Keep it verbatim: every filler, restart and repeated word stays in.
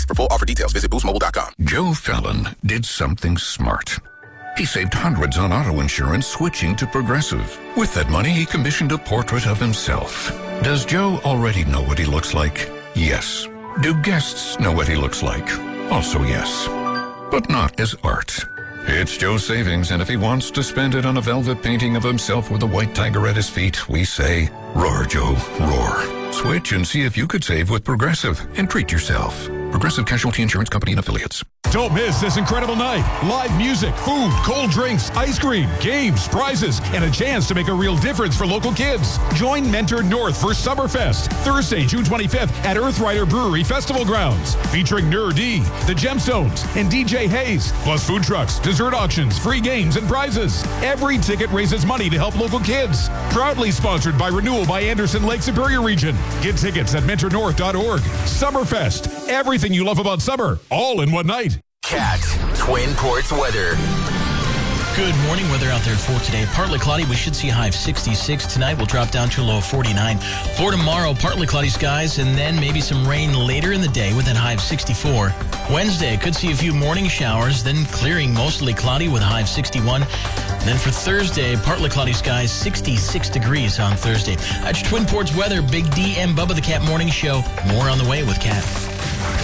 For full offer details, visit boost mobile dot com. Joe Fallon did something smart. He saved hundreds on auto insurance switching to Progressive. With that money, he commissioned a portrait of himself. Does Joe already know what he looks like? Yes. Do guests know what he looks like? Also yes. But not as art. It's Joe's savings, and if he wants to spend it on a velvet painting of himself with a white tiger at his feet, we say, roar, Joe, roar. Switch and see if you could save with Progressive and treat yourself. Progressive Casualty Insurance Company and Affiliates. Don't miss this incredible night. Live music, food, cold drinks, ice cream, games, prizes, and a chance to make a real difference for local kids. Join Mentor North for Summerfest, Thursday, June twenty-fifth at Earthrider Brewery Festival Grounds, featuring Nerd D, The Gemstones, and D J Hayes, plus food trucks, dessert auctions, free games, and prizes. Every ticket raises money to help local kids. Proudly sponsored by Renewal by Anderson Lake Superior Region. Get tickets at mentor north dot org. Summerfest, everything you love about summer, all in one night. Cat Twin Ports weather. Good morning. Weather out there for today. Partly cloudy. We should see a high of sixty-six. Tonight we'll drop down to a low of forty-nine. For tomorrow, partly cloudy skies and then maybe some rain later in the day with that high of sixty-four. Wednesday, could see a few morning showers, then clearing mostly cloudy with a high of sixty-one. Then for Thursday, partly cloudy skies, sixty-six degrees on Thursday. That's Twin Ports weather. Big D and Bubba the Cat Morning Show. More on the way with Cat.